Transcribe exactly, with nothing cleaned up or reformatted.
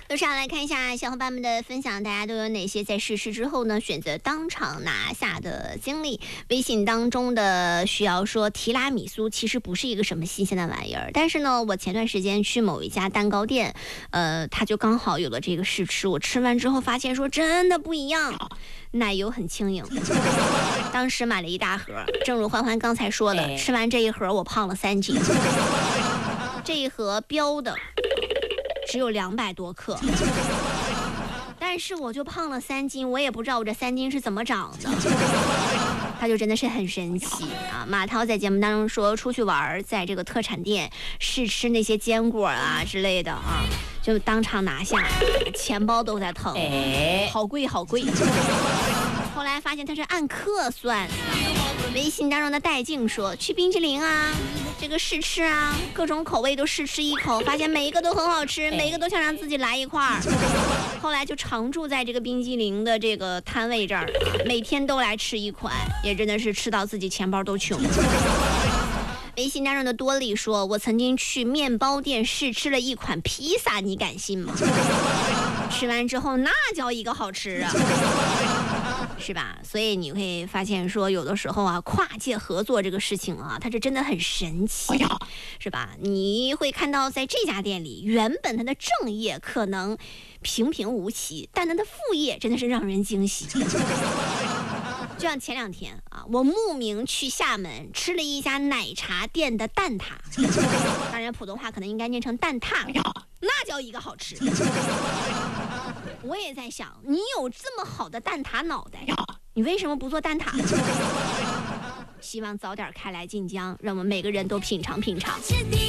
路上来看一下小伙伴们的分享，大家都有哪些在试吃之后呢选择当场拿下的经历？微信当中的需要说，提拉米苏其实不是一个什么新鲜的玩意儿，但是呢，我前段时间去某一家蛋糕店，呃，它就刚好有了这个试吃，我吃完之后发现说真的不一样，奶油很轻盈。当时买了一大盒，正如欢欢刚才说的，吃完这一盒我胖了三斤。这一盒标的只有两百多克，但是我就胖了三斤，我也不知道我这三斤是怎么长的。他就真的是很神奇啊！马涛在节目当中说，出去玩，在这个特产店试吃那些坚果啊之类的啊，就当场拿下，钱包都在疼，好贵好贵。后来发现他是按克算。微信当中的戴静说，去冰淇淋啊，这个试吃啊，各种口味都试吃一口，发现每一个都很好吃，每一个都想让自己来一块儿。后来就常住在这个冰激凌的这个摊位这儿，每天都来吃一款，也真的是吃到自己钱包都穷。微信当中的多利说，我曾经去面包店试吃了一款披萨，你敢信吗？吃完之后那叫一个好吃啊，是吧？所以你会发现说，有的时候啊，跨界合作这个事情啊，它是真的很神奇，是吧？你会看到在这家店里，原本它的正业可能平平无奇，但它的副业真的是让人惊喜。就像前两天啊，我慕名去厦门吃了一家奶茶店的蛋挞，当然普通话可能应该念成蛋挞，那叫一个好吃。我也在想，你有这么好的蛋挞脑袋，你为什么不做蛋挞？希望早点开来晋江，让我们每个人都品尝品尝。